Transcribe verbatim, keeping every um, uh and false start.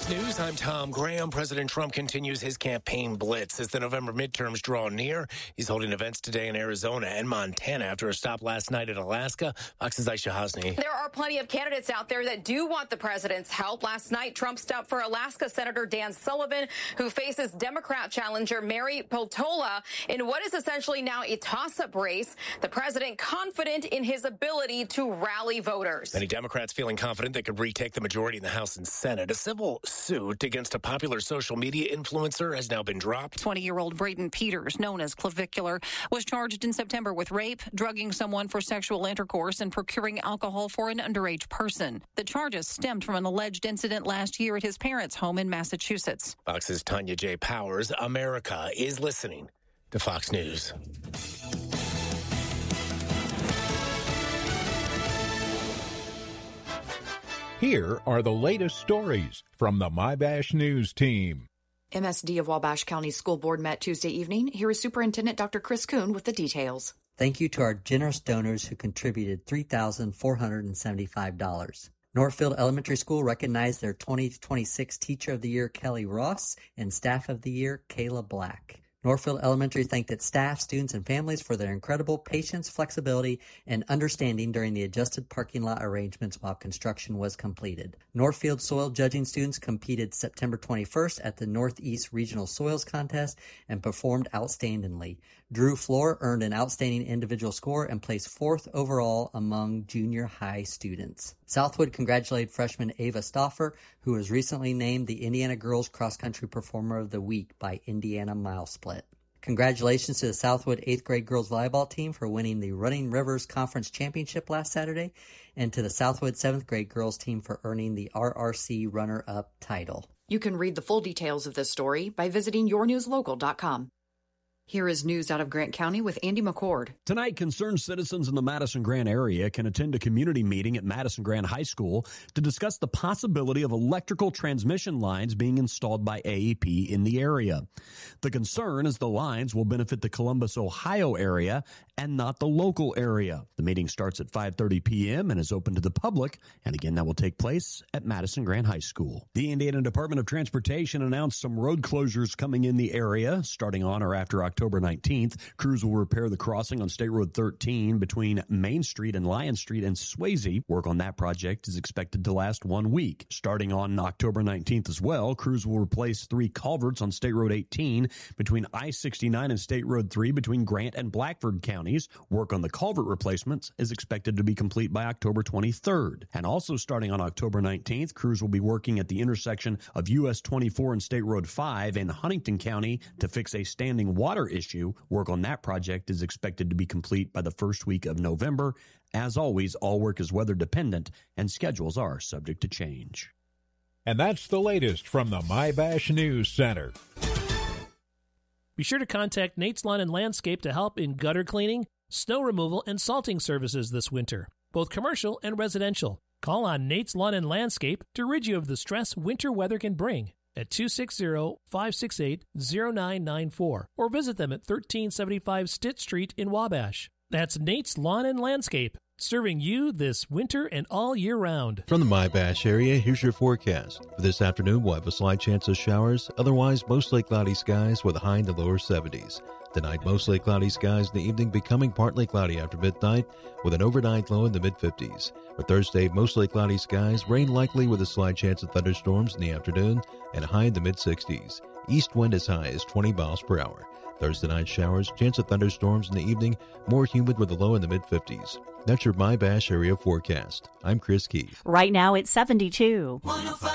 Fox News, I'm Tom Graham. President Trump continues his campaign blitz as the November midterms draw near. He's holding events today in Arizona and Montana after a stop last night in Alaska. Fox's Aisha Hasni. There are plenty of candidates out there that do want the president's help. Last night, Trump stopped for Alaska Senator Dan Sullivan, who faces Democrat challenger Mary Peltola in what is essentially now a toss-up race. The president confident in his ability to rally voters. Many Democrats feeling confident they could retake the majority in the House and Senate. A civil suit against a popular social media influencer has now been dropped. twenty-year-old Braden Peters, known as Clavicular, was charged in September with rape, drugging someone for sexual intercourse, and procuring alcohol for an underage person. The charges stemmed from an alleged incident last year at his parents' home in Massachusetts. Fox's Tanya J. Powers. America is listening to Fox News. Here are the latest stories from the MyBash News team. M S D of Wabash County School Board met Tuesday evening. Here is Superintendent Doctor Chris Kuhn with the details. Thank you to our generous donors who contributed three thousand four hundred seventy-five dollars. Northfield Elementary School recognized their twenty twenty-six Teacher of the Year, Kelly Ross, and Staff of the Year, Kayla Black. Northfield Elementary thanked its staff, students, and families for their incredible patience, flexibility, and understanding during the adjusted parking lot arrangements while construction was completed. Northfield soil judging students competed September twenty-first at the Northeast Regional Soils Contest and performed outstandingly. Drew Floor earned an outstanding individual score and placed fourth overall among junior high students. Southwood congratulated freshman Ava Stauffer, who was recently named the Indiana Girls Cross Country Performer of the Week by Indiana Mile Split. Congratulations to the Southwood eighth grade girls volleyball team for winning the Running Rivers Conference Championship last Saturday, and to the Southwood seventh grade girls team for earning the R R C runner-up title. You can read the full details of this story by visiting your news local dot com. Here is news out of Grant County with Andy McCord. Tonight, concerned citizens in the Madison-Grant area can attend a community meeting at Madison-Grant High School to discuss the possibility of electrical transmission lines being installed by A E P in the area. The concern is the lines will benefit the Columbus, Ohio area and not the local area. The meeting starts at five thirty p.m. and is open to the public, and again, that will take place at Madison-Grant High School. The Indiana Department of Transportation announced some road closures coming in the area starting on or after October October nineteenth. Crews will repair the crossing on State Road thirteen between Main Street and Lion Street and Swayze. Work on that project is expected to last one week. Starting on October nineteenth as well, crews will replace three culverts on State Road eighteen between I sixty-nine and State Road three between Grant and Blackford counties. Work on the culvert replacements is expected to be complete by October twenty-third. And also starting on October nineteenth, crews will be working at the intersection of U S twenty-four and State Road five in Huntington County to fix a standing water issue. Work on that project is expected to be complete by the first week of November. As always, all work is weather dependent and schedules are subject to change. And that's the latest from the MyBash News Center. Be sure to contact Nate's Lawn and Landscape to help in gutter cleaning, snow removal, and salting services this winter, both commercial and residential. Call on Nate's Lawn and Landscape to rid you of the stress winter weather can bring at two six zero, five six eight, zero nine nine four or visit them at thirteen seventy-five Stitt Street in Wabash. That's Nate's Lawn and Landscape, serving you this winter and all year round. From the MyBash area, here's your forecast. For this afternoon, we'll have a slight chance of showers, otherwise mostly cloudy skies with a high in the lower seventies. Tonight, mostly cloudy skies in the evening, becoming partly cloudy after midnight, with an overnight low in the mid-fifties. For Thursday, mostly cloudy skies, rain likely with a slight chance of thunderstorms in the afternoon, and a high in the mid-sixties. East wind as high as twenty miles per hour. Thursday night showers, chance of thunderstorms in the evening, more humid with a low in the mid-fifties. That's your MyBash area forecast. I'm Chris Keith. Right now it's seventy-two.